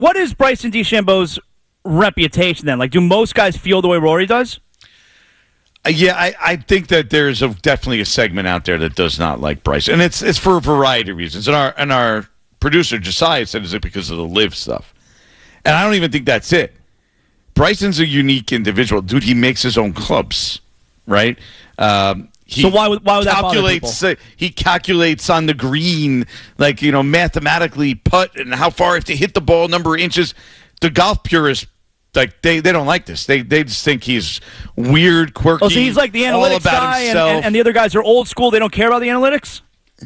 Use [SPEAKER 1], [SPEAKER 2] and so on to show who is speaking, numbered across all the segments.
[SPEAKER 1] what is Bryson DeChambeau's reputation then? Like, do most guys feel the way Rory does?
[SPEAKER 2] I think that there's definitely a segment out there that does not like Bryson, and it's for a variety of reasons. And our producer Josiah said, "Is it because of the live stuff?" And I don't even think that's it. Bryson's a unique individual, dude. He makes his own clubs, right?
[SPEAKER 1] So why would that bother people?
[SPEAKER 2] He calculates on the green, like, mathematically putt and how far if to hit the ball, number of inches. The golf purists, like, they don't like this. They just think he's weird, quirky.
[SPEAKER 1] Oh, so he's like the analytics guy, and the other guys are old school. They don't care about the analytics?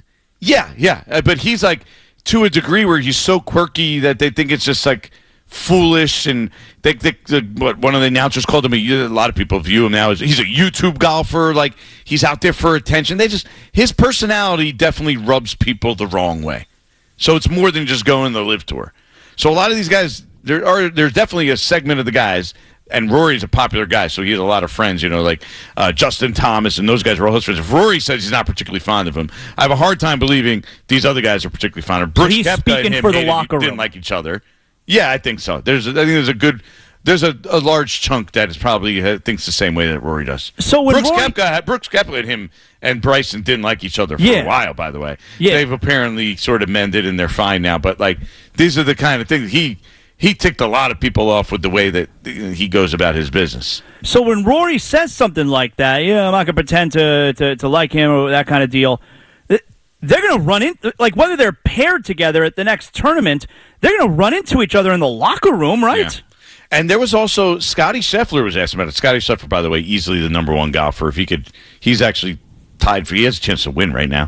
[SPEAKER 2] Yeah. But he's like, to a degree where he's so quirky that they think it's just like foolish, and what one of the announcers called him, a lot of people view him now as he's a YouTube golfer, like he's out there for attention. His personality definitely rubs people the wrong way. So it's more than just going to the live tour. So a lot of these guys, there's definitely a segment of the guys, and Rory's a popular guy, so he has a lot of friends, like Justin Thomas, and those guys are all his friends. If Rory says he's not particularly fond of him, I have a hard time believing these other guys are particularly fond of him.
[SPEAKER 1] Brooks Koepka and him for the locker room.
[SPEAKER 2] Didn't like each other. Yeah, I think so. I think there's a large chunk that is probably thinks the same way that Rory does.
[SPEAKER 1] So when
[SPEAKER 2] Brooks Koepka and him and Bryson didn't like each other for a while, by the way. Yeah. They've apparently sort of mended and they're fine now. But like, these are the kind of things he ticked a lot of people off with the way that he goes about his business.
[SPEAKER 1] So when Rory says something like that, I'm not going to pretend to like him or that kind of deal. They're going to run in, like whether they're paired together at the next tournament, they're going to run into each other in the locker room, right?
[SPEAKER 2] Yeah. And there was also Scotty Scheffler was asked about it. Scotty Scheffler, by the way, easily the number one golfer. If he could, he's actually tied for. He has a chance to win right now.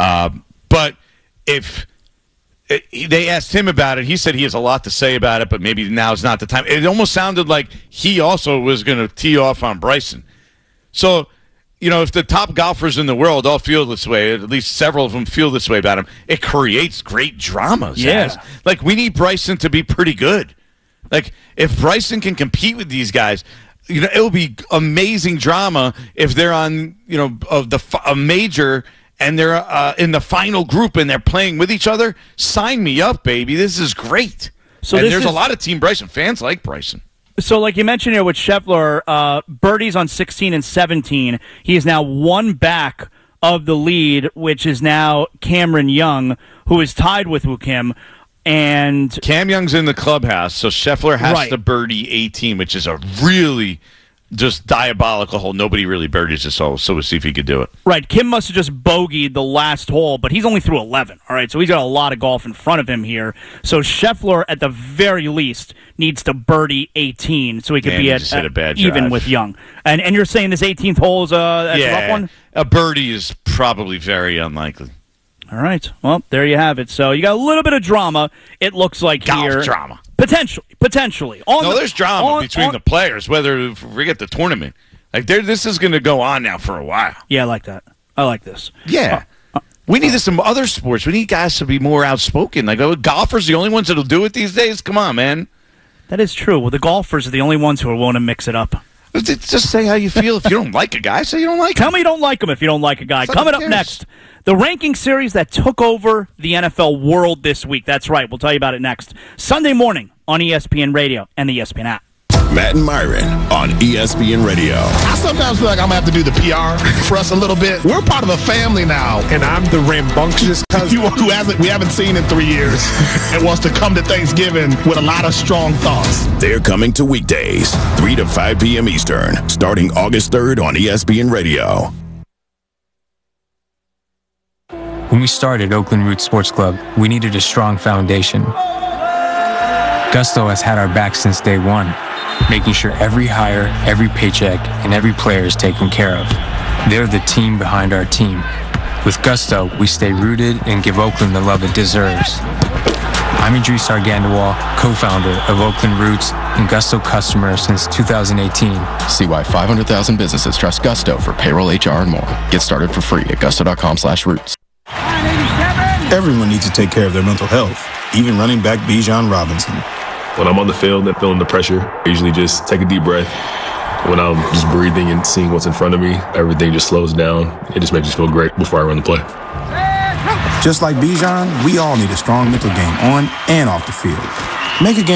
[SPEAKER 2] But if they asked him about it, he said he has a lot to say about it, but maybe now's not the time. It almost sounded like he also was going to tee off on Bryson. So, if the top golfers in the world all feel this way, at least several of them feel this way about him, it creates great drama.
[SPEAKER 1] Yeah.
[SPEAKER 2] Like, we need Bryson to be pretty good. Like, if Bryson can compete with these guys, it will be amazing drama if they're on, a major and they're in the final group and they're playing with each other. Sign me up, baby. This is great. So there's a lot of Team Bryson fans like Bryson.
[SPEAKER 1] So, like you mentioned here with Scheffler, birdies on 16 and 17. He is now one back of the lead, which is now Cameron Young, who is tied with Woo Kim. And
[SPEAKER 2] Cam Young's in the clubhouse, so Scheffler has to birdie 18, which is a really just diabolical hole. Nobody really birdies this hole, so we'll see if he could do it.
[SPEAKER 1] Right. Kim must have just bogeyed the last hole, but he's only through 11. All right, so he's got a lot of golf in front of him here. So Scheffler, at the very least, needs to birdie 18 so he could be at even with Young. And you're saying this 18th hole is a rough one?
[SPEAKER 2] A birdie is probably very unlikely.
[SPEAKER 1] All right. Well, there you have it. So you got a little bit of drama, it looks like
[SPEAKER 2] golf
[SPEAKER 1] here.
[SPEAKER 2] Drama.
[SPEAKER 1] Potentially.
[SPEAKER 2] There's drama between the players, whether forget the tournament. Like, this is going to go on now for a while.
[SPEAKER 1] Yeah, I like that. I like this.
[SPEAKER 2] Yeah. We need this in other sports. We need guys to be more outspoken. Like, golfers are the only ones that'll do it these days? Come on, man.
[SPEAKER 1] That is true. Well, the golfers are the only ones who are willing to mix it up.
[SPEAKER 2] Just say how you feel. If you don't like a guy, say you don't like him.
[SPEAKER 1] Tell me you don't like him if you don't like a guy. Coming up next, the ranking series that took over the NFL world this week. That's right. We'll tell you about it next. Sunday morning on ESPN Radio and the ESPN app.
[SPEAKER 3] Matt and Myron on ESPN Radio.
[SPEAKER 4] I sometimes feel like I'm going to have to do the PR for us a little bit. We're part of a family now.
[SPEAKER 5] And I'm the rambunctious cousin
[SPEAKER 4] who we haven't seen in 3 years and wants to come to Thanksgiving with a lot of strong thoughts.
[SPEAKER 3] They're coming to weekdays, 3 to 5 p.m. Eastern, starting August 3rd on ESPN Radio.
[SPEAKER 6] When we started Oakland Roots Sports Club, we needed a strong foundation. Gusto has had our back since day one, making sure every hire, every paycheck, and every player is taken care of. They're the team behind our team. With Gusto, we stay rooted and give Oakland the love it deserves. I'm Idris Argandawal, co-founder of Oakland Roots and Gusto customer since 2018.
[SPEAKER 7] See why 500,000 businesses trust Gusto for payroll, HR, and more. Get started for free at gusto.com/roots.
[SPEAKER 5] Everyone needs to take care of their mental health, even running back Bijan Robinson.
[SPEAKER 8] When I'm on the field and feeling the pressure, I usually just take a deep breath. When I'm just breathing and seeing what's in front of me, everything just slows down. It just makes me feel great before I run the play.
[SPEAKER 5] Just like Bijan, we all need a strong mental game on and off the field. Make a game